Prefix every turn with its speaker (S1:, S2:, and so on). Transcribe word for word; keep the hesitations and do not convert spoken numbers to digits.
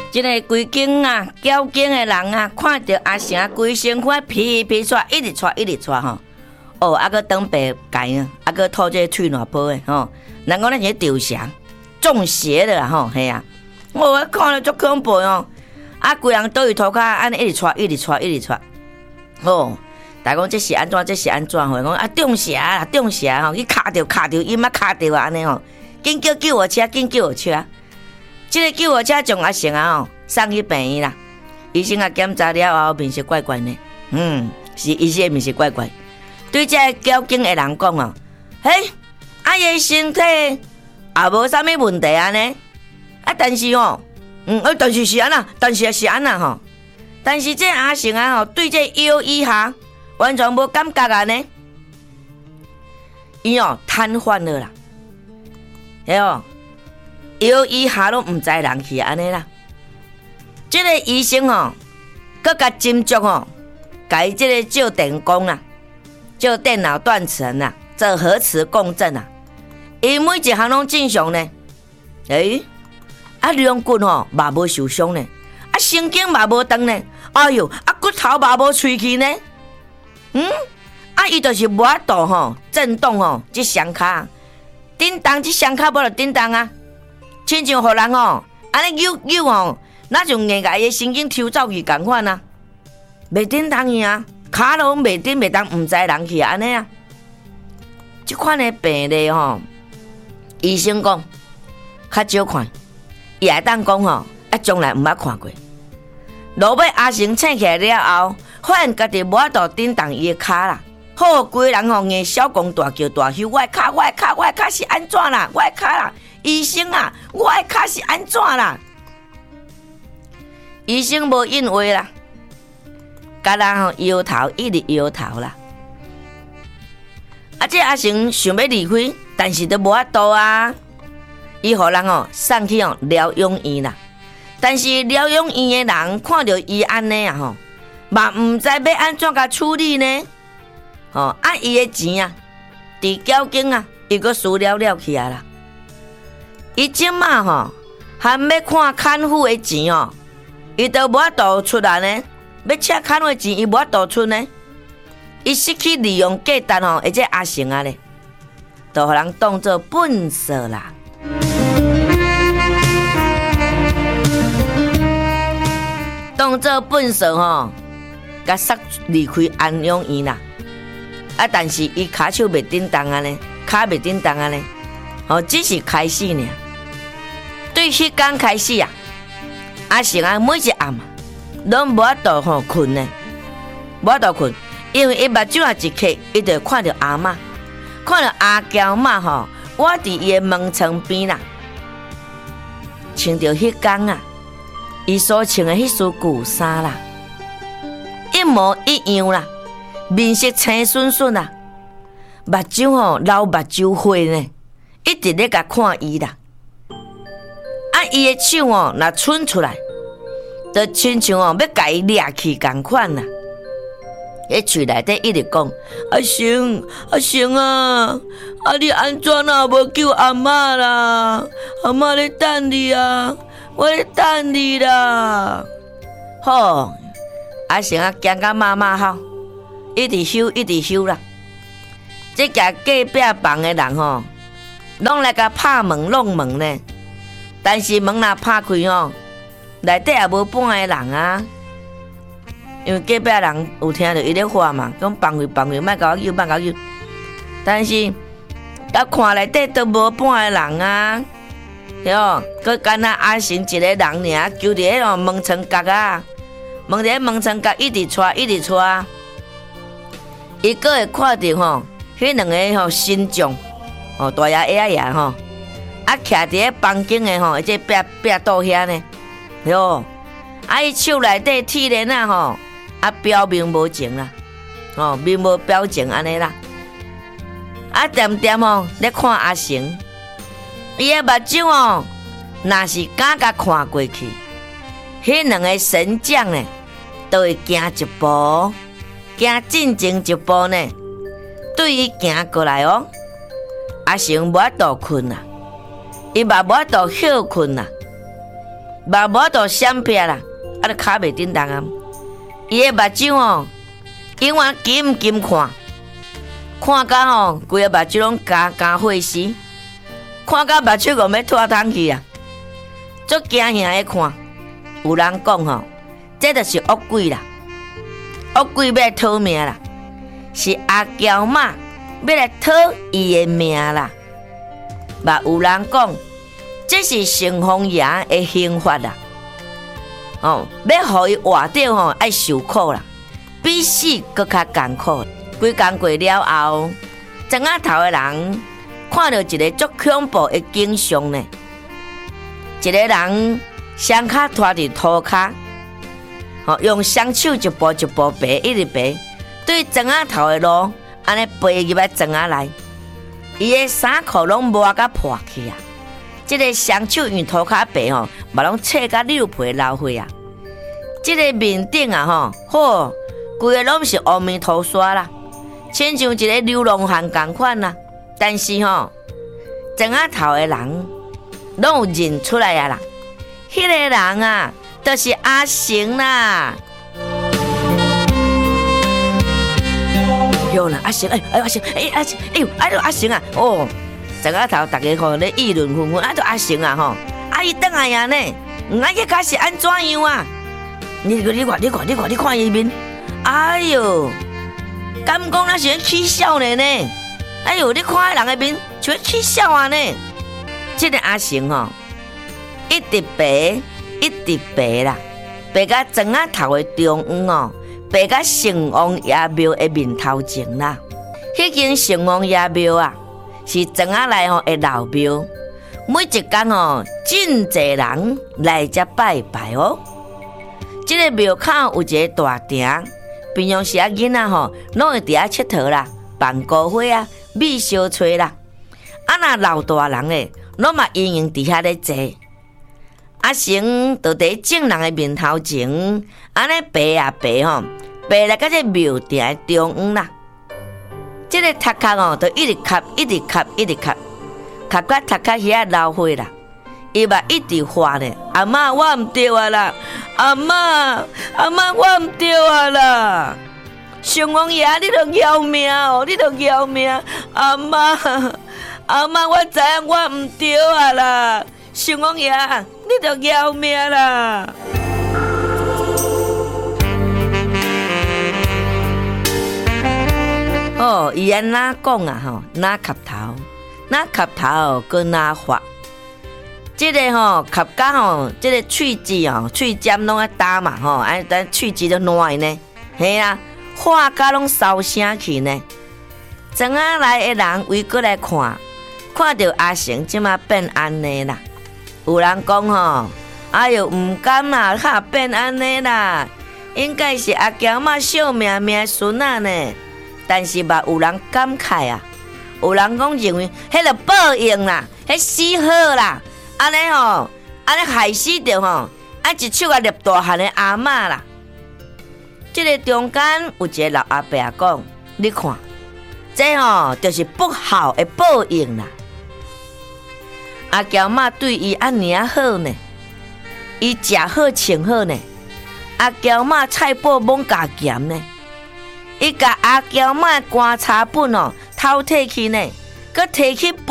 S1: 这个规间啊，交警的人啊，看到阿成规身躯皮皮喘，一直喘一直喘吼。哦，啊个长白解啊，啊个吐这喙烂泡的吼。人讲咱是丢蛇，中邪的啦吼，嘿啊！我看了足恐怖哦。啊，规人倒伊涂骹，安尼一直喘一直喘一直喘。哦，大讲这是安怎？这是安怎？吼，讲啊中邪啦，中邪吼，去卡着卡着，伊嘛卡着啊安尼吼，紧叫救护车，紧救护车。这个救护车将阿成啊吼送去病院啦，医生啊检查了后面是怪怪呢，嗯，是医生面是怪怪。对这个交警的人讲哦，嘿，啊伊的身体也无啥物问题啊呢，啊但是哦，嗯，啊但是是安那，但是也是安那吼，但是这阿成啊吼对这药医下完全无感觉啊呢，伊哦瘫痪了啦，嘿哦。药医下拢毋知人去安尼啦，这个医生吼，佮甲斟酌吼，甲伊这个照电工啦，照电脑断层啦，做核磁共振啦，伊每一项拢正常呢。诶、欸，啊梁骨吼嘛无受伤呢，啊神经嘛无断呢，哎哟，啊骨头嘛无吹去呢，嗯，啊伊就是无法度吼震动吼，这双骹，叮当这双骹无就叮当啊。亲像互人哦，安尼扭扭哦，那就硬甲伊的神经抽走去共款啊，袂叮当去啊，骹拢袂叮袂当，毋知人去安尼啊。即款的病例吼，医生讲较少看，伊会当讲吼，啊从来毋捌看过。落尾阿成醒起来了后，发现家己无法度叮当伊的骹啦，好规人吼硬小公大叫大吼，我的骹，我的骹，我的骹是安怎啦？我的骹啦！医生啊，我的脚是安怎啦？医生无应话啦，甲人吼摇头，一直摇头啦。啊，这阿成想要离开，但是都无法度啊。伊互人吼送去吼疗养院啦，但是疗养院的人看到伊安尼啊吼，嘛毋知要安怎甲处理呢？吼，啊，伊的钱啊，伫交警啊，伊阁输了了去啊啦。伊即马吼，还要看看护的钱哦，伊都无法度出来呢。要请看护的钱，伊无法度出呢。伊失去利用价值吼，而且阿成啊咧，都互人当作笨色啦。当作笨色吼，甲塞离开安养院啦。啊，但是伊骹手袂叮当啊呢，骹袂叮当啊呢。哦，只是开始呢。对迄天开始啊，阿成啊每一暗啊，拢无法度吼困呢，无法度困，因为伊目睭啊一开，伊就看到阿嬷，看到阿娇嬷吼，我伫伊的门床边啦，穿着迄天啊，伊所穿的迄束旧衫啦，一模一样啦，面色青顺顺啦，目睭吼流目睭花呢。一直咧甲看伊啦，啊，伊的手哦，若伸出来，就亲像哦要甲伊掠去共款啦。迄喙内底一直讲：阿成，阿成啊，啊你安怎啊无救阿嬷啦？阿嬷咧等你啊，我咧等你啦。吼，阿成啊，惊甲妈妈吼，一直休一直休啦。这家隔壁房的人吼。拢来甲拍门弄门呢，但是门若拍开吼，内底也无半个人啊。因为隔壁人有听到伊咧话嘛，讲放开放开，莫甲我叫，莫甲我叫。但是甲看内底都无半个人啊，对哦，佮干那阿成一个人尔，就伫迄个门窗角啊，门伫门窗角一直带一直带，伊佫会看到吼，迄两个吼心脏。哦，大爷爷爷吼，啊，徛伫咧房间的吼，即壁壁倒遐呢，哟，啊，伊手内底铁链啊吼，啊，表面无情啦，哦，面无表情安尼啦，啊，点点吼咧看阿成，伊的目睭哦，若是敢甲看过去，迄两个神将呢，都会行一步，行进前一步呢，对伊行过来哦。阿成无法度困啦，伊嘛无法度休困啦， 目无都闪撇啦，啊，都骹袂叮当啊。伊的目睭哦，永远金金看，看甲吼，规个目睭拢加加血丝，看甲目睭都要脱汤去啊，足惊吓的看。有人讲吼，这就是恶鬼啦，恶鬼要来讨命啦，是阿娇妈要来讨伊的命啦。嘛有人讲，这是城隍爷的刑罚啦。哦，要互伊活着吼，爱受苦啦，比死搁较艰苦。规工过了后，庄仔头的人看到一个足恐怖的景象呢。一个人双脚拖伫土骹，吼、哦、用双手一步一步爬，一直爬，对庄仔头的路安尼爬入来庄仔内，伊的衫裤拢磨甲破去啊！即、这个双手用涂骹爬吼，嘛拢切甲溜皮流血啊！即、这个面顶啊吼，吼，规个拢是阿弥陀刷啦，亲像一个流浪汉共款啦。但是吼，庄仔头的人拢有认出来啊啦，迄、那个人啊，就是阿成啦。哟啦，阿成，哎哎阿成，哎阿成，哎呦，哎呦阿成啊，哦。庄仔头，大家吼咧议论纷纷，啊，都阿成啊吼，啊伊倒来啊呢，啊伊家是安怎样啊？你你你看你看你看你看伊面，哎呦，敢讲那是起笑呢呢？哎呦，你看人的面像起笑啊呢？这个阿成吼，一直爬一直爬啦，爬到庄仔头的中央哦，爬到城隍爷庙的面头前啦。迄间城隍爷庙啊。是庄仔内吼的老庙，每一天吼真侪人来遮拜拜哦。这个庙口有一个大亭，平常时啊囡仔吼拢会伫遐佚佗啦，办高火啊、米烧炊啦。啊那老大人咧，拢嘛应用伫遐咧坐。阿成就伫众人的面头前，安尼爬啊爬吼，爬来到这庙埕的中央啦。这个头壳哦，就一直磕，一直磕，一直磕，磕到头壳遐流血啦。伊嘛一直喊咧，阿嬷我唔对啊啦，阿嬷阿嬷我唔对啊啦。城隍爷，你著要命哦，你著要命，阿嬷阿嬷我知影我唔对啊啦，城隍爷，你著要命啦。哦，伊安哪讲啊？吼，哪磕头，哪磕头，搁哪发。这个吼磕甲吼，这个喙齿哦，喙尖拢爱打嘛吼，安等喙齿都烂呢。嘿啊，话甲拢烧声去呢。庄仔内的人围过来看，看到阿成即马变安尼啦。有人讲吼，哎哟，唔敢啦，较变安尼啦，应该是阿娇妈惜命命孙仔呢。但是嘛，有人感慨啊，有人讲认为，迄个报应啦，迄死好啦，安尼吼，安尼害死着吼，啊一手啊捏大汉的阿嬷啦。这个中间有一个老阿伯讲，你看，这吼就是不好的报应啦。阿娇妈对伊安尼啊好呢，伊食好穿好呢，阿娇妈菜脯猛加咸呢。伊甲阿娇妈观察本哦偷摕去呢，佮摕去分